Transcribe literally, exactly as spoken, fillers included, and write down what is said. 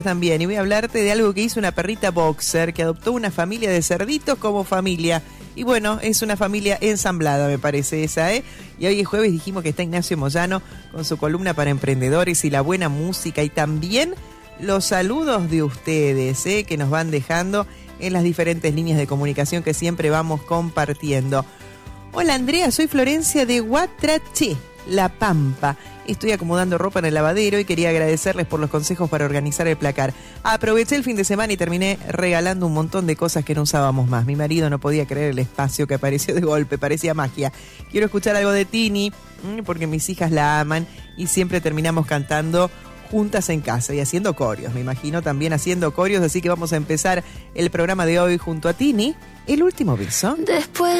También, y voy a hablarte de algo que hizo una perrita boxer que adoptó una familia de cerditos como familia. Y bueno, es una familia ensamblada, me parece esa, ¿eh? Y hoy es jueves, dijimos que está Ignacio Moyano con su columna para emprendedores y la buena música y también los saludos de ustedes, ¿eh? Que nos van dejando en las diferentes líneas de comunicación que siempre vamos compartiendo. Hola Andrea, soy Florencia de Huatraché, La Pampa. Estoy acomodando ropa en el lavadero y quería agradecerles por los consejos para organizar el placar. Aproveché el fin de semana y terminé regalando un montón de cosas que no usábamos más. Mi marido no podía creer el espacio que apareció de golpe, parecía magia. Quiero escuchar algo de Tini, porque mis hijas la aman y siempre terminamos cantando juntas en casa y haciendo corios. Me imagino también haciendo corios, así que vamos a empezar el programa de hoy junto a Tini, El Último Beso. Después